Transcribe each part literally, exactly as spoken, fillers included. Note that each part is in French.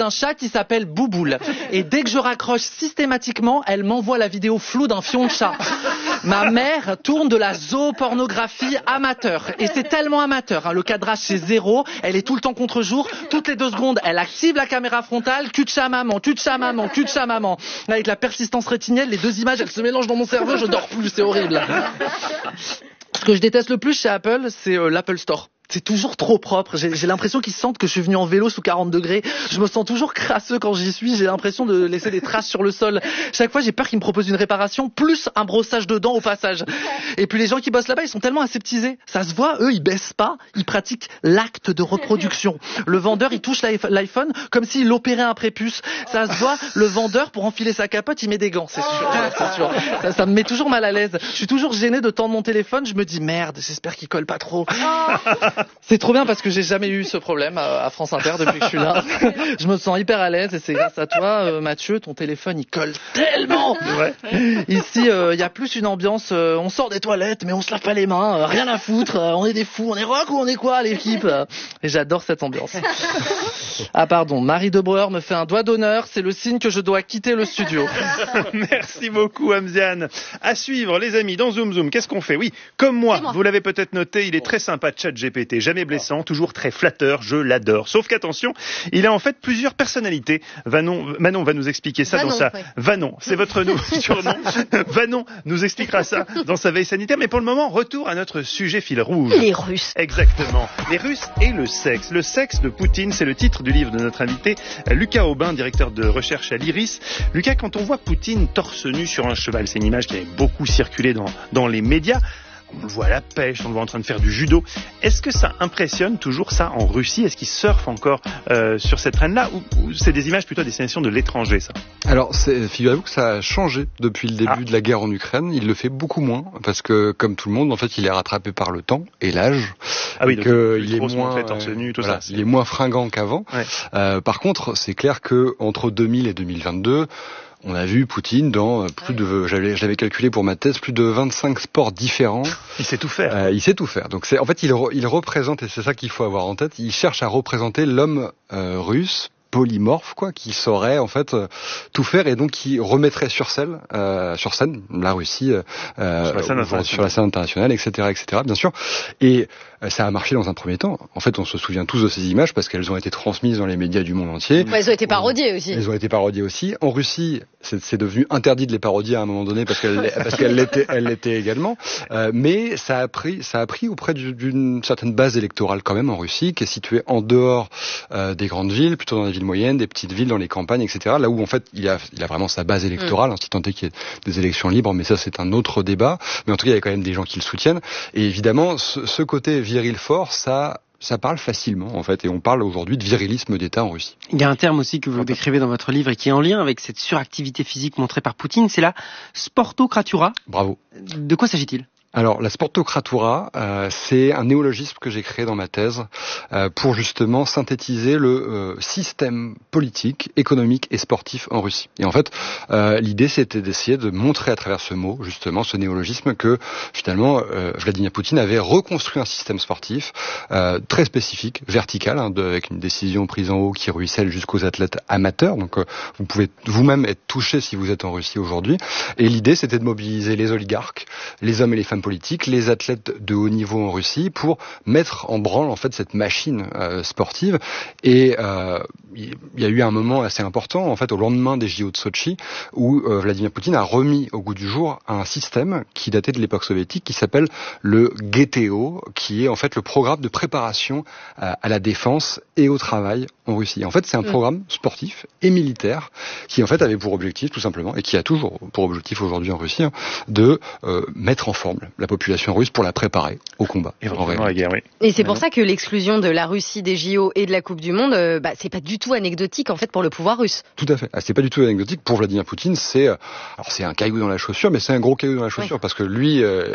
d'un chat qui s'appelle Bouboule. Et dès que je raccroche systématiquement, elle m'envoie la vidéo floue d'un fion de chat. Ma mère tourne de la zoopornographie amateur. Et c'est tellement amateur, hein, le cadrage c'est zéro, elle est tout le temps contre-jour. Toutes les deux secondes, elle active la caméra frontale, cul de chat maman, cul de chat maman, cul de chat maman. Avec la persistance rétinienne, les deux images, elles se mélangent dans mon cerveau, je dors plus, c'est horrible. Ce que je déteste le plus chez Apple, c'est euh, l'Apple Store. C'est toujours trop propre. J'ai, j'ai l'impression qu'ils sentent que je suis venu en vélo sous quarante degrés. Je me sens toujours crasseux quand j'y suis. J'ai l'impression de laisser des traces sur le sol. Chaque fois, j'ai peur qu'ils me proposent une réparation plus un brossage de dents au passage. Et puis les gens qui bossent là-bas, ils sont tellement aseptisés. Ça se voit, eux, ils baissent pas. Ils pratiquent l'acte de reproduction. Le vendeur, il touche l'iPhone comme s'il opérait un prépuce. Ça se voit, le vendeur, pour enfiler sa capote, il met des gants. C'est sûr, c'est sûr. Ça, ça me met toujours mal à l'aise. Je suis toujours gêné de tendre mon téléphone. Je me dis merde, j'espère qu'il colle pas trop. C'est trop bien parce que j'ai jamais eu ce problème à France Inter depuis que je suis là. Je me sens hyper à l'aise et c'est grâce à toi, euh, Mathieu, ton téléphone il colle tellement. Ouais. Ici, il euh, y a plus une ambiance, euh, on sort des toilettes mais on se lave pas les mains, euh, rien à foutre, euh, on est des fous, on est rock ou on est quoi l'équipe? Et j'adore cette ambiance. Ah pardon, Marie de Breuer me fait un doigt d'honneur, c'est le signe que je dois quitter le studio. Merci beaucoup Hamziane. À suivre les amis, dans Zoom Zoom, qu'est-ce qu'on fait? Oui, comme moi, moi, vous l'avez peut-être noté, il est très sympa ChatGPT, jamais blessant, toujours très flatteur, je l'adore. Sauf qu'attention, il a en fait plusieurs personnalités. Vanon, Manon va nous expliquer ça Vanon, dans sa... Ouais. Vanon, c'est votre nom, surnom. Vanon nous expliquera ça dans sa veille sanitaire. Mais pour le moment, retour à notre sujet fil rouge. Les Russes. Exactement. Les Russes et le sexe. Le sexe de Poutine, c'est le titre du livre de notre invité, Lucas Aubin, directeur de recherche à l'Iris. Lucas, quand on voit Poutine torse nu sur un cheval, c'est une image qui avait beaucoup circulé dans, dans les médias. On le voit à la pêche, on le voit en train de faire du judo. Est-ce que ça impressionne toujours ça en Russie? Est-ce qu'ils surfent encore euh, sur cette traîne-là ou, ou c'est des images plutôt à destination de l'étranger, ça? Alors, c'est, figurez-vous que ça a changé depuis le début ah. de la guerre en Ukraine. Il le fait beaucoup moins parce que, comme tout le monde, en fait, il est rattrapé par le temps et l'âge. Ah oui, donc que il est moins, fait, torse nu, tout voilà, ça. Il est moins fringant qu'avant. Ouais. Euh, par contre, c'est clair que entre deux mille et deux mille vingt-deux. On a vu Poutine dans plus de, j'avais, j'avais calculé pour ma thèse, plus de vingt-cinq sports différents. Il sait tout faire. Euh, il sait tout faire. Donc c'est, en fait, il, re, il représente, et c'est ça qu'il faut avoir en tête, il cherche à représenter l'homme euh, russe, polymorphe, quoi, qui saurait en fait euh, tout faire et donc qui remettrait sur scène, euh, sur scène, la Russie, euh, sur, la scène euh, sur la scène internationale, et cetera, et cetera. Bien sûr. Et euh, ça a marché dans un premier temps. En fait, on se souvient tous de ces images parce qu'elles ont été transmises dans les médias du monde entier. Ouais, elles ont été parodiées aussi. Elles ont été parodiées aussi. En Russie, c'est, c'est devenu interdit de les parodier à un moment donné parce qu'elles, parce qu'elles l'étaient, elles l'étaient également. Euh, mais ça a pris, ça a pris auprès d'une certaine base électorale quand même en Russie, qui est située en dehors euh, des grandes villes, plutôt dans les villes moyennes, des petites villes, dans les campagnes, et cetera. Là où en fait il a, il a vraiment sa base électorale, mmh. si tant est qu'il y ait des élections libres, mais ça c'est un autre débat. Mais en tout cas, il y a quand même des gens qui le soutiennent. Et évidemment, ce, ce côté viril fort, ça. Ça parle facilement, en fait, et on parle aujourd'hui de virilisme d'État en Russie. Il y a un terme aussi que vous décrivez dans votre livre et qui est en lien avec cette suractivité physique montrée par Poutine, c'est la sportocratura. Bravo. De quoi s'agit-il ? Alors, la sportocratura, euh, c'est un néologisme que j'ai créé dans ma thèse euh, pour justement synthétiser le euh, système politique, économique et sportif en Russie. Et en fait, euh, l'idée, c'était d'essayer de montrer à travers ce mot, justement, ce néologisme, que finalement, euh, Vladimir Poutine avait reconstruit un système sportif euh, très spécifique, vertical, hein, de, avec une décision prise en haut qui ruisselle jusqu'aux athlètes amateurs. Donc, euh, vous pouvez vous-même être touché si vous êtes en Russie aujourd'hui. Et l'idée, c'était de mobiliser les oligarques, les hommes et les femmes politiques, les athlètes de haut niveau en Russie pour mettre en branle en fait cette machine euh, sportive. Et euh, il y a eu un moment assez important en fait au lendemain des J O de Sotchi où euh, Vladimir Poutine a remis au goût du jour un système qui datait de l'époque soviétique qui s'appelle le G T O, qui est en fait le programme de préparation euh, à la défense et au travail en Russie. En fait, c'est un programme sportif et militaire qui en fait avait pour objectif tout simplement et qui a toujours pour objectif aujourd'hui en Russie hein, de euh, mettre en forme la population russe pour la préparer au combat. Et vraiment la guerre, oui. Et c'est pour ça que l'exclusion de la Russie des J O et de la Coupe du Monde, euh, bah, c'est pas du tout anecdotique en fait pour le pouvoir russe. Tout à fait. Ah, c'est pas du tout anecdotique pour Vladimir Poutine. C'est, alors c'est un caillou dans la chaussure, mais c'est un gros caillou dans la chaussure oui. parce que lui. Euh,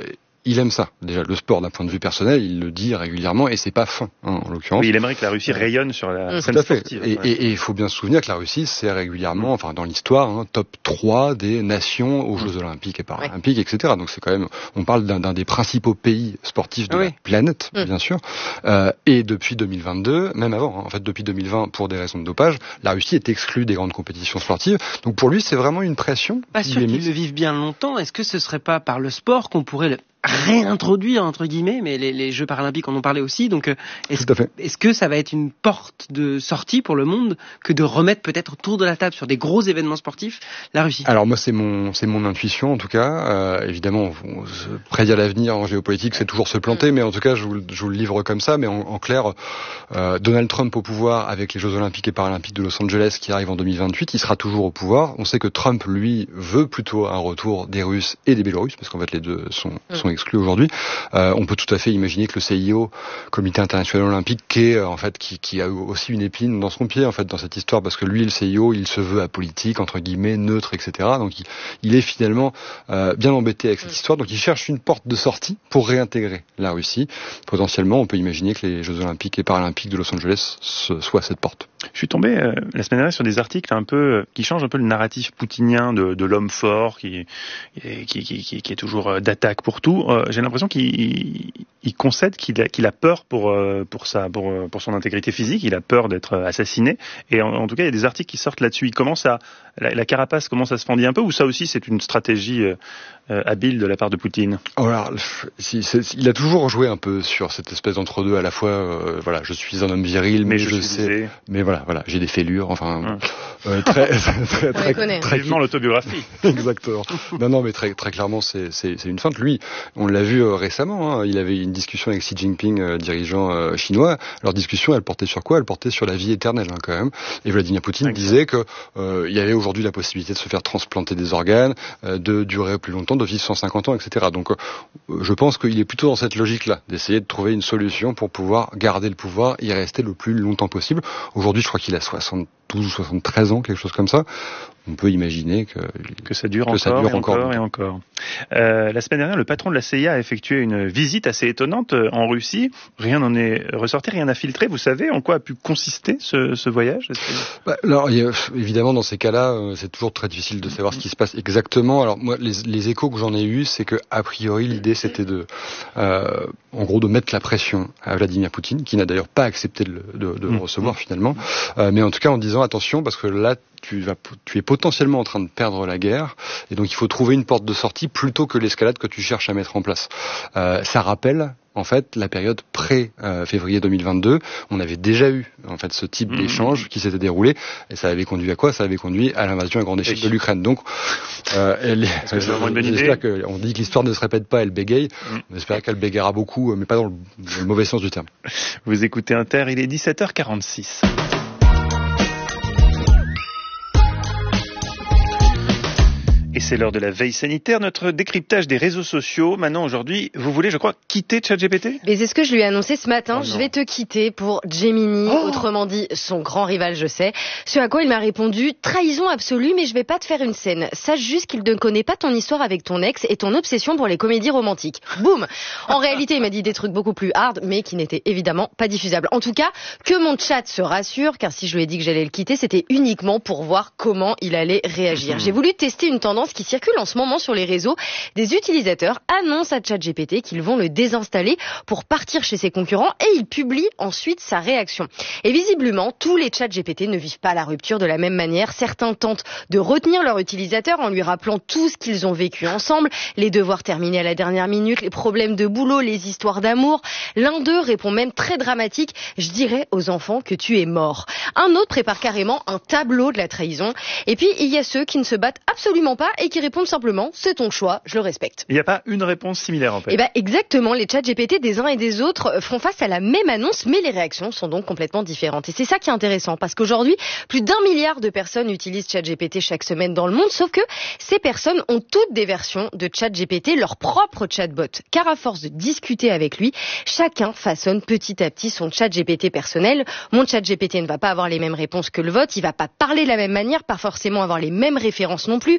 il aime ça. Déjà, le sport, d'un point de vue personnel, il le dit régulièrement, et c'est pas fin, hein, en l'occurrence. Oui, il aimerait que la Russie rayonne sur la Mmh. scène Tout à fait. sportive. Et Ouais. il faut bien se souvenir que la Russie, c'est régulièrement, enfin dans l'histoire, hein, top trois des nations aux Jeux Olympiques et Paralympiques, ouais. et cetera. Donc c'est quand même, on parle d'un, d'un des principaux pays sportifs de oui. la planète, Mmh. bien sûr. Euh, et depuis deux mille vingt-deux, même avant, hein, en fait depuis deux mille vingt, pour des raisons de dopage, la Russie est exclue des grandes compétitions sportives. Donc pour lui, c'est vraiment une pression. Pas sûr qu'il qu'ils le vivent bien longtemps. Est-ce que ce serait pas par le sport qu'on pourrait le réintroduire entre guillemets, mais les, les Jeux paralympiques en ont parlé aussi, donc est-ce, Tout à fait. est-ce que ça va être une porte de sortie pour le monde que de remettre peut-être autour de la table sur des gros événements sportifs la Russie? Alors moi c'est mon c'est mon intuition en tout cas. Euh, évidemment, on, on se prédire l'avenir en géopolitique, c'est toujours se planter, mais en tout cas je vous, je vous le livre comme ça. Mais en, en clair, euh, Donald Trump au pouvoir avec les Jeux Olympiques et Paralympiques de Los Angeles qui arrivent en deux mille vingt-huit, il sera toujours au pouvoir. On sait que Trump lui veut plutôt un retour des Russes et des Biélorusses parce qu'en fait les deux sont sont exclus aujourd'hui. Euh, on peut tout à fait imaginer que le C I O, Comité international olympique, qui est, en fait, qui, qui a aussi une épine dans son pied, en fait, dans cette histoire, parce que lui, le C I O, il se veut apolitique, entre guillemets, neutre, et cetera. Donc, il, il est finalement euh, bien embêté avec cette histoire. Donc, il cherche une porte de sortie pour réintégrer la Russie. Potentiellement, on peut imaginer que les Jeux Olympiques et Paralympiques de Los Angeles soient cette porte. Je suis tombé euh, la semaine dernière sur des articles un peu euh, qui changent un peu le narratif poutinien de, de l'homme fort qui, qui, qui, qui, qui est toujours euh, d'attaque pour tout. Euh, j'ai l'impression qu'il il concède qu'il a, qu'il a peur pour, euh, pour, sa, pour, pour son intégrité physique, il a peur d'être assassiné. Et en, en tout cas, il y a des articles qui sortent là-dessus. Il commence à, la, la carapace commence à se fendiller un peu, ou ça aussi c'est une stratégie euh, euh, habile de la part de Poutine? Alors, si, c'est, il a toujours joué un peu sur cette espèce d'entre-deux, à la fois, euh, voilà, je suis un homme viril, mais, mais je, je sais, visé. mais voilà, voilà, j'ai des fêlures, enfin, hum. euh, très, très, très, très, très vivement l'autobiographie. Exactement. non, non, mais très, très clairement, c'est, c'est, c'est une feinte. Lui, on l'a vu euh, récemment, hein, il avait une discussion avec Xi Jinping, euh, dirigeant euh, chinois. Leur discussion, elle portait sur quoi? Elle portait sur la vie éternelle, hein, quand même. Et Vladimir Poutine Exactement. disait que euh, il y avait aujourd'hui la possibilité de se faire transplanter des organes, euh, de durer plus longtemps, de vivre cent cinquante ans, et cetera. Donc, euh, je pense qu'il est plutôt dans cette logique-là, d'essayer de trouver une solution pour pouvoir garder le pouvoir et y rester le plus longtemps possible. Aujourd'hui, je crois qu'il a soixante-douze ou soixante-treize ans, quelque chose comme ça. On peut imaginer que, que ça dure, que encore, ça dure et encore, encore et encore. Euh, la semaine dernière, le patron de la C I A a effectué une visite assez étonnante en Russie. Rien n'en est ressorti, rien n'a filtré. Vous savez en quoi a pu consister ce, ce voyage? bah, Alors, il y a, évidemment, dans ces cas-là, c'est toujours très difficile de savoir ce qui se passe exactement. Alors, moi, les, les échos que j'en ai eus, c'est que a priori, l'idée, c'était de, euh, en gros, de mettre la pression à Vladimir Poutine, qui n'a d'ailleurs pas accepté de, de, de mmh. le recevoir finalement, euh, mais en tout cas en disant attention, parce que là, tu vas, tu es potentiellement en train de perdre la guerre, et donc il faut trouver une porte de sortie plutôt que l'escalade que tu cherches à mettre en place. Euh, ça rappelle en fait la période pré-février deux mille vingt-deux. On avait déjà eu en fait ce type mmh. d'échange qui s'était déroulé, et ça avait conduit à quoi? Ça avait conduit à l'invasion à grande échelle de l'Ukraine. Donc, euh, elle, c'est vraiment une bonne idée. J'espère que, on dit que l'histoire ne se répète pas, elle bégaye. Mmh. On espère qu'elle bégayera beaucoup, mais pas dans le, dans le mauvais sens du terme. Vous écoutez Inter, il est dix-sept heures quarante-six. Et c'est l'heure de la veille sanitaire, notre décryptage des réseaux sociaux. Maintenant, aujourd'hui, vous voulez, je crois, quitter ChatGPT? Mais c'est ce que je lui ai annoncé ce matin. Oh je vais te quitter pour Gemini, oh autrement dit son grand rival, je sais. Ce à quoi il m'a répondu, trahison absolue, mais je vais pas te faire une scène. Sache juste qu'il ne connaît pas ton histoire avec ton ex et ton obsession pour les comédies romantiques. Boum! En réalité, il m'a dit des trucs beaucoup plus hard, mais qui n'étaient évidemment pas diffusables. En tout cas, que mon chat se rassure, car si je lui ai dit que j'allais le quitter, c'était uniquement pour voir comment il allait réagir. Mmh. J'ai voulu tester une tendance qui circule en ce moment sur les réseaux. Des utilisateurs annoncent à ChatGPT qu'ils vont le désinstaller pour partir chez ses concurrents et ils publient ensuite sa réaction. Et visiblement, tous les ChatGPT ne vivent pas la rupture de la même manière. Certains tentent de retenir leur utilisateur en lui rappelant tout ce qu'ils ont vécu ensemble, les devoirs terminés à la dernière minute, les problèmes de boulot, les histoires d'amour. L'un d'eux répond même très dramatique, je dirais aux enfants que tu es mort. Un autre prépare carrément un tableau de la trahison. Et puis, il y a ceux qui ne se battent absolument pas et qui répondent simplement, c'est ton choix, je le respecte. Il n'y a pas une réponse similaire en fait. Eh ben, exactement, les ChatGPT des uns et des autres font face à la même annonce, mais les réactions sont donc complètement différentes. Et c'est ça qui est intéressant, parce qu'aujourd'hui, plus d'un milliard de personnes utilisent ChatGPT chaque semaine dans le monde, sauf que ces personnes ont toutes des versions de ChatGPT, leur propre chatbot. Car à force de discuter avec lui, chacun façonne petit à petit son ChatGPT personnel. Mon ChatGPT ne va pas avoir les mêmes réponses que le vôtre, il va pas parler de la même manière, pas forcément avoir les mêmes références non plus. Chez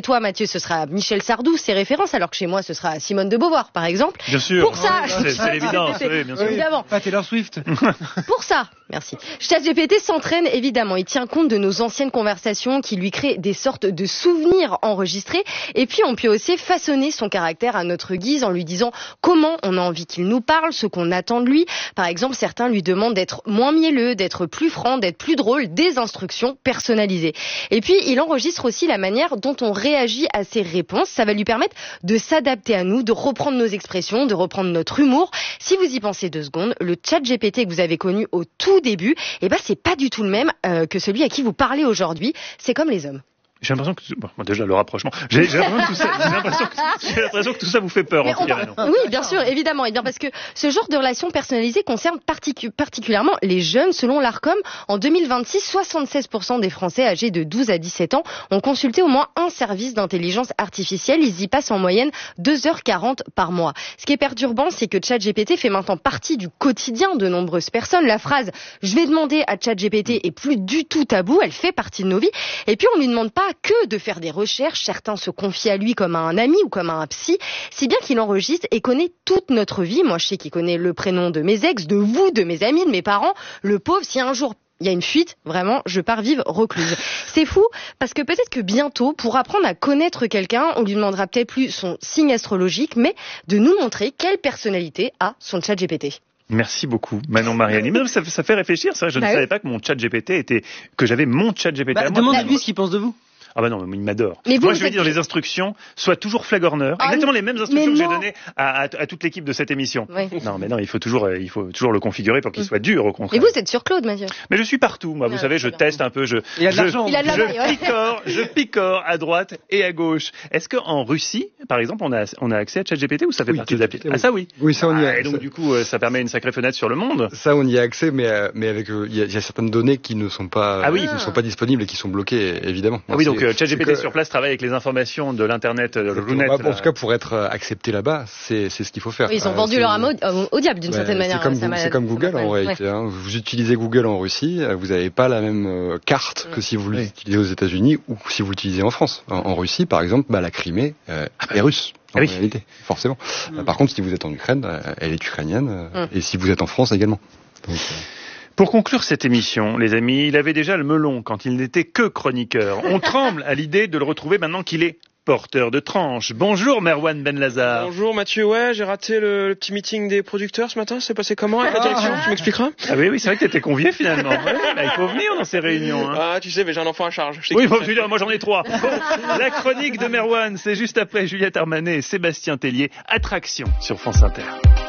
toi, Mathieu, ce sera Michel Sardou, ses références, alors que chez moi, ce sera Simone de Beauvoir, par exemple. Bien sûr. Pour ça, c'est, c'est l'évidence, oui, bien sûr. Évidemment. Pas Taylor Swift. Pour ça, merci. ChatGPT s'entraîne évidemment. Il tient compte de nos anciennes conversations qui lui créent des sortes de souvenirs enregistrés. Et puis, on peut aussi façonner son caractère à notre guise en lui disant comment on a envie qu'il nous parle, ce qu'on attend de lui. Par exemple, certains lui demandent d'être moins mielleux, d'être plus franc, d'être plus drôle, des instructions personnalisées. Et puis, il enregistre aussi la manière dont on réagit à ses réponses. Ça va lui permettre de s'adapter à nous, de reprendre nos expressions, de reprendre notre humour. Si vous y pensez deux secondes, le ChatGPT que vous avez connu au tout début, eh ben, c'est pas du tout le même euh, que celui à qui vous parlez aujourd'hui. C'est comme les hommes. J'ai l'impression que bon, déjà le rapprochement. J'ai, j'ai, l'impression que tout ça, j'ai, l'impression que, j'ai l'impression que tout ça vous fait peur. Mais en tout cas, va... Oui, bien sûr, évidemment. Et bien parce que ce genre de relation personnalisée concerne particu- particulièrement les jeunes. Selon l'Arcom, en deux mille vingt-six, soixante-seize pour cent des Français âgés de douze à dix-sept ans ont consulté au moins un service d'intelligence artificielle. Ils y passent en moyenne deux heures quarante par mois. Ce qui est perturbant, c'est que ChatGPT fait maintenant partie du quotidien de nombreuses personnes. La phrase « je vais demander à ChatGPT » est plus du tout tabou. Elle fait partie de nos vies. Et puis on ne lui demande pas que de faire des recherches, certains se confient à lui comme à un ami ou comme à un psy, si bien qu'il enregistre et connaît toute notre vie. Moi, je sais qu'il connaît le prénom de mes ex, de vous, de mes amis, de mes parents. Le pauvre, si un jour il y a une fuite, vraiment, je pars vivre recluse. C'est fou, parce que peut-être que bientôt, pour apprendre à connaître quelqu'un, on lui demandera peut-être plus son signe astrologique, mais de nous montrer quelle personnalité a son ChatGPT. Merci beaucoup, Manon Mariani. Mais ça, ça fait réfléchir, ça. Je bah ne oui. savais pas que mon ChatGPT était, que j'avais mon ChatGPT. Bah, demande-lui ce qu'il pense de vous. Ah bah non, mais il m'adore. Mais vous, Moi, vous je lui dis dans les instructions, sois toujours flagorneur. Ah, exactement les mêmes instructions que j'ai données à, à, à toute l'équipe de cette émission. Oui. Non, mais non, il faut toujours, il faut toujours le configurer pour qu'il mmh. soit dur, au contraire. Et vous êtes sur Claude, Mathieu. Mais je suis partout, moi. Vous ah, savez, je teste un peu, je, il y a de je, l'argent. Il a de je, l'argent, je picore, je picore à droite et à gauche. Est-ce qu'en Russie, par exemple, on a, on a accès à ChatGPT ou ça fait oui, partie de l'appli? Ah, ça, oui. Oui, ça, on y a. Ah, et donc, du coup, ça permet une sacrée fenêtre sur le monde. Ça, on y a accès, mais, mais avec, il y a, il y a certaines données qui ne sont pas, ah, oui. qui ne sont pas disponibles et qui sont bloquées, évidemment. Ah oui, donc, ChatGPT sur place travaille avec les informations de l'internet, de Runet. Bah, en tout cas, pour être accepté là-bas, c'est, c'est ce qu'il faut faire. Oui, ils ont euh, vendu leur âme au, au diable d'une bah, certaine c'est manière. Comme, ça c'est comme Google en réalité. Ouais. Hein. Vous utilisez Google en Russie, vous n'avez pas la même euh, carte que si vous oui. l'utilisez aux États-Unis ou si vous l'utilisez en France. En, en Russie, par exemple, bah, la Crimée euh, est russe. En oui. réalité, forcément. Mm. Par contre, si vous êtes en Ukraine, elle est ukrainienne, mm. et si vous êtes en France également. Donc, euh... Pour conclure cette émission, les amis, il avait déjà le melon quand il n'était que chroniqueur. On tremble à l'idée de le retrouver maintenant qu'il est porteur de tranche. Bonjour Merwan Benlazar. Bonjour Mathieu, ouais, j'ai raté le, le petit meeting des producteurs ce matin, c'est passé comment avec la direction, tu m'expliqueras? Ah oui, oui, c'est vrai que t'étais convié finalement. Ouais, bah, il faut venir dans ces réunions. Hein. Ah, tu sais, mais j'ai un enfant à charge. Oui, faut dire, moi j'en ai trois. Bon, la chronique de Merwan, c'est juste après Juliette Armanet et Sébastien Tellier, Attraction sur France Inter.